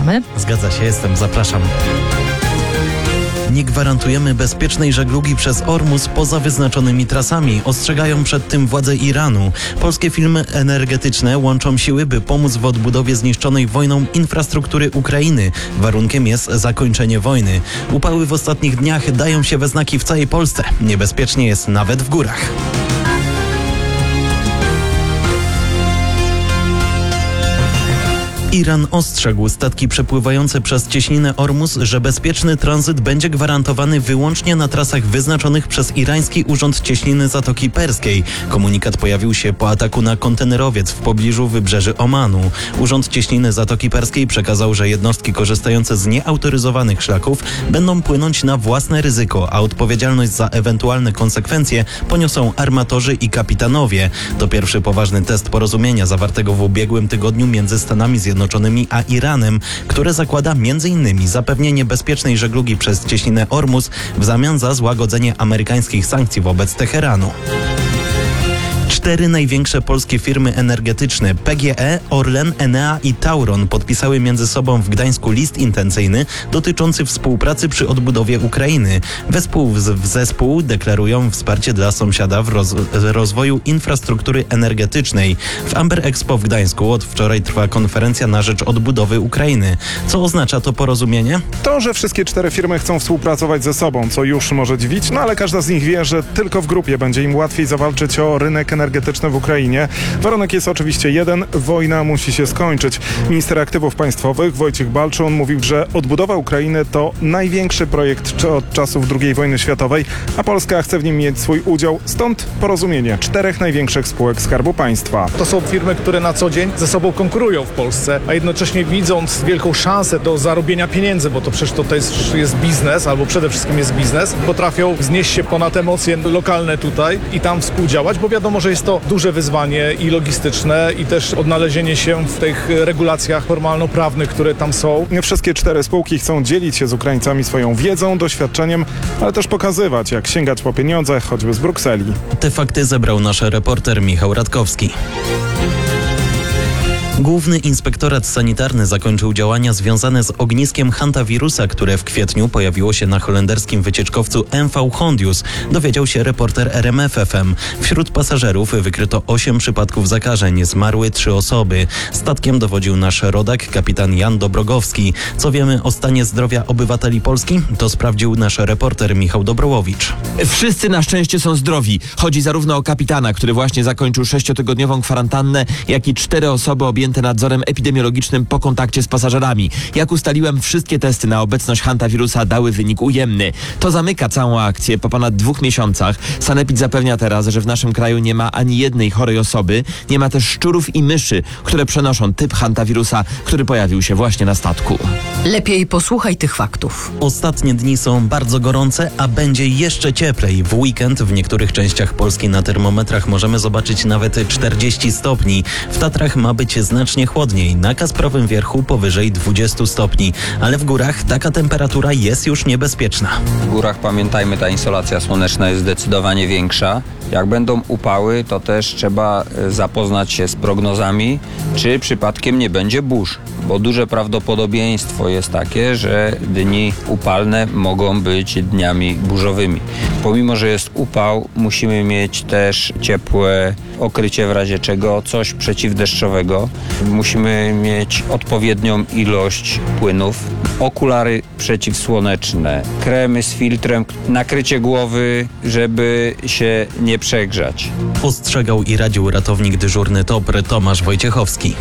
zapraszamy. Zgadza się, zapraszam. Nie gwarantujemy bezpiecznej żeglugi przez Ormus poza wyznaczonymi trasami. Ostrzegają przed tym władze Iranu. Polskie firmy energetyczne łączą siły, by pomóc w odbudowie zniszczonej wojną infrastruktury Ukrainy. Warunkiem jest zakończenie wojny. Upały w ostatnich dniach dają się we znaki w całej Polsce. Niebezpiecznie jest nawet w górach. Iran ostrzegł statki przepływające przez cieśninę Ormus, że bezpieczny tranzyt będzie gwarantowany wyłącznie na trasach wyznaczonych przez irański Urząd Cieśniny Zatoki Perskiej. Komunikat pojawił się po ataku na kontenerowiec w pobliżu wybrzeży Omanu. Urząd Cieśniny Zatoki Perskiej przekazał, że jednostki korzystające z nieautoryzowanych szlaków będą płynąć na własne ryzyko, a odpowiedzialność za ewentualne konsekwencje poniosą armatorzy i kapitanowie. To pierwszy poważny test porozumienia zawartego w ubiegłym tygodniu między Stanami Zjednoczonymi a Iranem, które zakłada m.in. zapewnienie bezpiecznej żeglugi przez cieśninę Ormus w zamian za złagodzenie amerykańskich sankcji wobec Teheranu. 4 największe polskie firmy energetyczne PGE, Orlen, Enea i Tauron podpisały między sobą w Gdańsku list intencyjny dotyczący współpracy przy odbudowie Ukrainy. Wespół w zespół deklarują wsparcie dla sąsiada w rozwoju infrastruktury energetycznej. W Amber Expo w Gdańsku od wczoraj trwa konferencja na rzecz odbudowy Ukrainy. Co oznacza to porozumienie? To, że wszystkie 4 firmy chcą współpracować ze sobą, co już może dziwić, ale każda z nich wie, że tylko w grupie będzie im łatwiej zawalczyć o rynek energetyczny w Ukrainie. Warunek jest oczywiście jeden: wojna musi się skończyć. Minister Aktywów Państwowych Wojciech Balczun mówił, że odbudowa Ukrainy to największy projekt od czasów II wojny światowej, a Polska chce w nim mieć swój udział. Stąd porozumienie 4 największych spółek Skarbu Państwa. To są firmy, które na co dzień ze sobą konkurują w Polsce, a jednocześnie widząc wielką szansę do zarobienia pieniędzy, bo to przecież to jest biznes, albo przede wszystkim jest biznes, potrafią wznieść się ponad emocje lokalne tutaj i tam współdziałać, bo wiadomo, że jest to duże wyzwanie i logistyczne, i też odnalezienie się w tych regulacjach formalno-prawnych, które tam są. Wszystkie 4 spółki chcą dzielić się z Ukraińcami swoją wiedzą, doświadczeniem, ale też pokazywać, jak sięgać po pieniądze, choćby z Brukseli. Te fakty zebrał nasz reporter Michał Radkowski. Główny Inspektorat Sanitarny zakończył działania związane z ogniskiem hantawirusa, które w kwietniu pojawiło się na holenderskim wycieczkowcu MV Hondius, dowiedział się reporter RMF FM. Wśród pasażerów wykryto 8 przypadków zakażeń, zmarły 3 osoby. Statkiem dowodził nasz rodak, kapitan Jan Dobrogowski. Co wiemy o stanie zdrowia obywateli Polski? To sprawdził nasz reporter Michał Dobrołowicz. Wszyscy na szczęście są zdrowi. Chodzi zarówno o kapitana, który właśnie zakończył 6-tygodniową kwarantannę, jak i 4 osoby objęte nadzorem epidemiologicznym po kontakcie z pasażerami. Jak ustaliłem, wszystkie testy na obecność hantawirusa dały wynik ujemny. To zamyka całą akcję po ponad 2 miesiącach. Sanepid zapewnia teraz, że w naszym kraju nie ma ani jednej chorej osoby. Nie ma też szczurów i myszy, które przenoszą typ hantawirusa, który pojawił się właśnie na statku. Lepiej posłuchaj tych faktów. Ostatnie dni są bardzo gorące, a będzie jeszcze cieplej. W weekend w niektórych częściach Polski na termometrach możemy zobaczyć nawet 40 stopni. W Tatrach ma być znacznie chłodniej. Na Kasprowym Wierchu powyżej 20 stopni. Ale w górach taka temperatura jest już niebezpieczna. W górach, pamiętajmy, ta insolacja słoneczna jest zdecydowanie większa. Jak będą upały, to też trzeba zapoznać się z prognozami, czy przypadkiem nie będzie burz, bo duże prawdopodobieństwo jest takie, że dni upalne mogą być dniami burzowymi. Pomimo że jest upał, musimy mieć też ciepłe okrycie w razie czego, coś przeciwdeszczowego. Musimy mieć odpowiednią ilość płynów, okulary przeciwsłoneczne, kremy z filtrem, nakrycie głowy, żeby się nie przegrzać. Ostrzegał i radził ratownik dyżurny TOPR Tomasz Wojciechowski.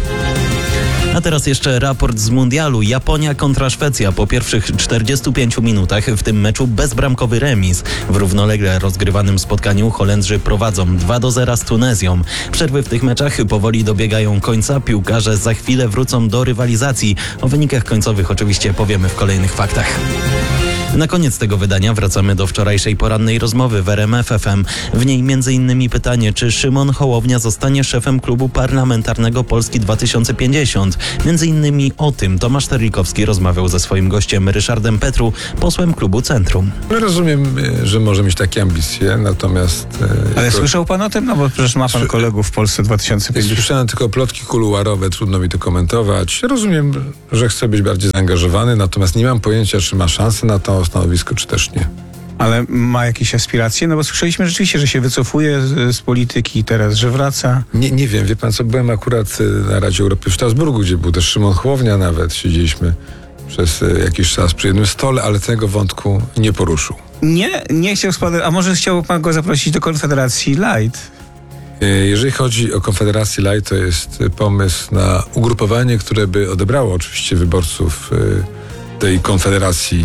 A teraz jeszcze raport z mundialu. Japonia kontra Szwecja. Po pierwszych 45 minutach w tym meczu bezbramkowy remis. W równolegle rozgrywanym spotkaniu Holendrzy prowadzą 2-0 z Tunezją. Przerwy w tych meczach powoli dobiegają końca. Piłkarze za chwilę wrócą do rywalizacji. O wynikach końcowych oczywiście powiemy w kolejnych faktach. Na koniec tego wydania wracamy do wczorajszej porannej rozmowy w RMF FM. W niej m.in. pytanie, czy Szymon Hołownia zostanie szefem klubu parlamentarnego Polski 2050. M.in. o tym Tomasz Terlikowski rozmawiał ze swoim gościem Ryszardem Petru, posłem klubu Centrum. Rozumiem, że może mieć takie ambicje, natomiast... Ale słyszał pan o tym? No bo przecież ma pan kolegów w Polsce 2050. Słyszałem tylko plotki kuluarowe, trudno mi to komentować. Rozumiem, że chce być bardziej zaangażowany, natomiast nie mam pojęcia, czy ma szansę na to stanowisko, czy też nie. Ale ma jakieś aspiracje? No bo słyszeliśmy rzeczywiście, że się wycofuje z polityki teraz, że wraca. Nie wiem, wie pan co, byłem akurat na Radzie Europy w Strasburgu, gdzie był też Szymon Hołownia nawet. Siedzieliśmy przez jakiś czas przy jednym stole, ale tego wątku nie poruszył. Nie chciał a może chciał pan go zaprosić do Konfederacji Light? Jeżeli chodzi o Konfederację Light, to jest pomysł na ugrupowanie, które by odebrało oczywiście wyborców tej Konfederacji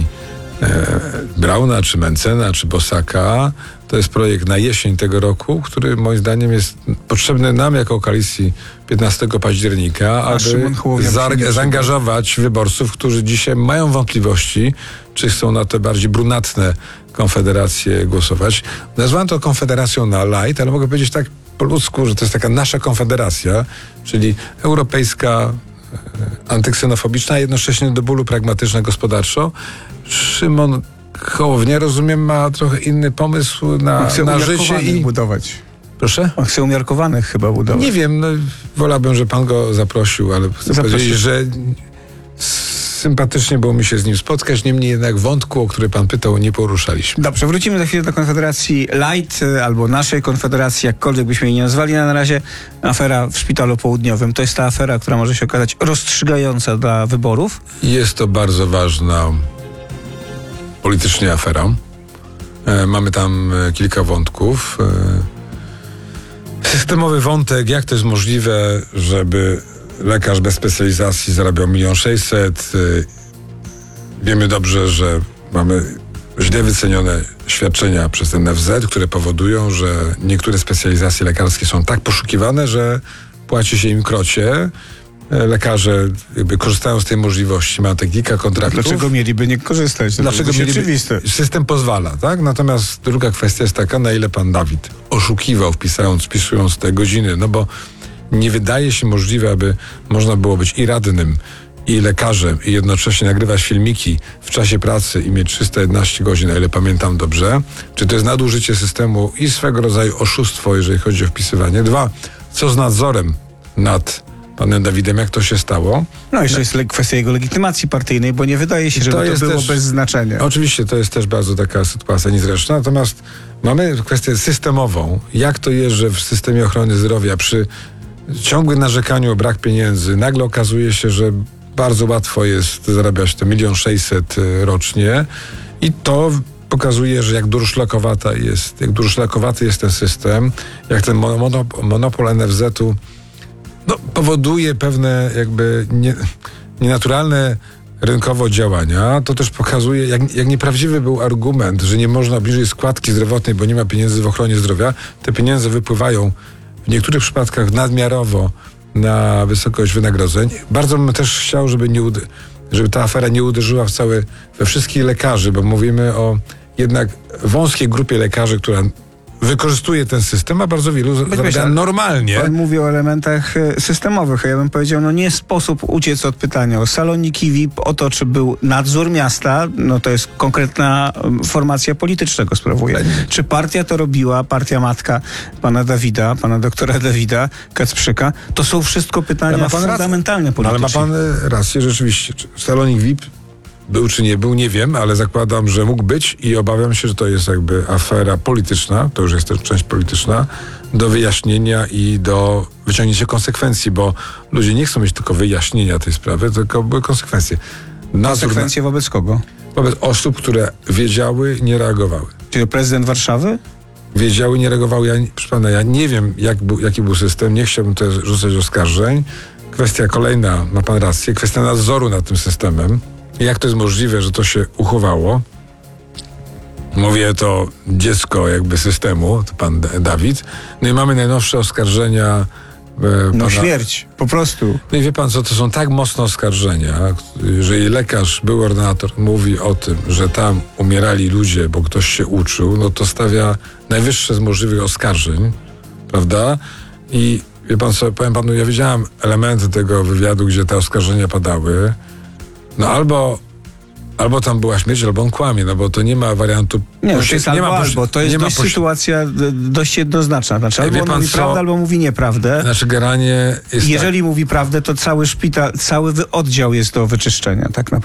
Brauna, czy Mencena, czy Bosaka. To jest projekt na jesień tego roku, który moim zdaniem jest potrzebny nam jako koalicji 15 października, aby zaangażować wyborców, którzy dzisiaj mają wątpliwości, czy chcą na te bardziej brunatne konfederacje głosować. Nazwałem to Konfederacją na light, ale mogę powiedzieć tak po ludzku, że to jest taka nasza konfederacja, czyli europejska, antyksynofobiczna, a jednocześnie do bólu pragmatyczna gospodarczo. Szymon Hołownia, rozumiem, ma trochę inny pomysł na życie i budować. Proszę? On chce umiarkowanych chyba budować. Nie wiem, wolałbym, że pan go zaprosił, ale chcę powiedzieć, że sympatycznie było mi się z nim spotkać, niemniej jednak wątku, o który pan pytał, nie poruszaliśmy. Dobrze, wrócimy za chwilę do Konfederacji Light albo naszej Konfederacji, jakkolwiek byśmy jej nie nazwali. Na razie afera w Szpitalu Południowym to jest ta afera, która może się okazać rozstrzygająca dla wyborów. Jest to bardzo ważna politycznie afera. Mamy tam kilka wątków. Systemowy wątek, jak to jest możliwe, żeby lekarz bez specjalizacji zarabiał 1 600 000. Wiemy dobrze, że mamy źle wycenione świadczenia przez NFZ, które powodują, że niektóre specjalizacje lekarskie są tak poszukiwane, że płaci się im krocie. Lekarze jakby korzystają z tej możliwości, mają te kilka kontraktów. Dlaczego mieliby nie korzystać? Dlaczego mieliby? Oczywiste. System pozwala, tak? Natomiast druga kwestia jest taka, na ile pan Dawid oszukiwał, wpisując te godziny, no bo nie wydaje się możliwe, aby można było być i radnym, i lekarzem, i jednocześnie nagrywać filmiki w czasie pracy i mieć 311 godzin, o ile pamiętam dobrze. Czy to jest nadużycie systemu i swego rodzaju oszustwo, jeżeli chodzi o wpisywanie? 2, co z nadzorem nad panem Dawidem, jak to się stało? No jeszcze jest kwestia jego legitymacji partyjnej, bo nie wydaje się, żeby to było też bez znaczenia. Oczywiście to jest też bardzo taka sytuacja niezręczna, natomiast mamy kwestię systemową. Jak to jest, że w systemie ochrony zdrowia przy ciągłym narzekaniu o brak pieniędzy nagle okazuje się, że bardzo łatwo jest zarabiać te 1 600 000 rocznie i to pokazuje, że jak durszlakowaty jest ten system, jak ten monopol NFZ-u powoduje pewne jakby nienaturalne rynkowo działania. To też pokazuje, jak nieprawdziwy był argument, że nie można obniżyć składki zdrowotnej, bo nie ma pieniędzy w ochronie zdrowia. Te pieniądze wypływają w niektórych przypadkach nadmiarowo na wysokość wynagrodzeń. Bardzo bym też chciał, żeby ta afera nie uderzyła we wszystkich lekarzy, bo mówimy o jednak wąskiej grupie lekarzy, która wykorzystuje ten system, a bardzo wielu zarabia normalnie. Pan mówi o elementach systemowych, a ja bym powiedział, nie sposób uciec od pytania o saloniki VIP, o to, czy był nadzór miasta, to jest konkretna formacja polityczna go sprawuje. Czy partia to robiła, partia matka pana Dawida, pana doktora Dawida Kacprzyka, to są wszystko pytania fundamentalne polityczne. Ale ma pan rację, rzeczywiście. Czy salonik VIP był czy nie był, nie wiem, ale zakładam, że mógł być i obawiam się, że to jest jakby afera polityczna, to już jest też część polityczna, do wyjaśnienia i do wyciągnięcia konsekwencji, bo ludzie nie chcą mieć tylko wyjaśnienia tej sprawy, tylko były konsekwencje. Konsekwencje wobec kogo? Wobec osób, które wiedziały, nie reagowały. Czyli prezydent Warszawy? Wiedziały, nie reagowały. Proszę pana, ja nie wiem, jaki był system, nie chciałbym też rzucać oskarżeń. Kwestia kolejna, ma pan rację, kwestia nadzoru nad tym systemem. Jak to jest możliwe, że to się uchowało? Mówię to dziecko jakby systemu, to pan Dawid. No i mamy najnowsze oskarżenia No śmierć, po prostu. No i wie pan co, to są tak mocne oskarżenia, jeżeli lekarz, był ordynator, mówi o tym, że tam umierali ludzie, bo ktoś się uczył, no to stawia najwyższe z możliwych oskarżeń, prawda? I wie pan co, powiem panu, ja widziałem elementy tego wywiadu, gdzie te oskarżenia padały. No albo tam była śmierć, albo on kłamie, no bo to nie ma wariantu. Nie, to jest albo. To jest dość sytuacja dość jednoznaczna. Znaczy, albo on mówi prawdę, albo mówi nieprawdę. Znaczy generalnie jest Jeżeli mówi prawdę, to cały szpital, cały oddział jest do wyczyszczenia, tak naprawdę.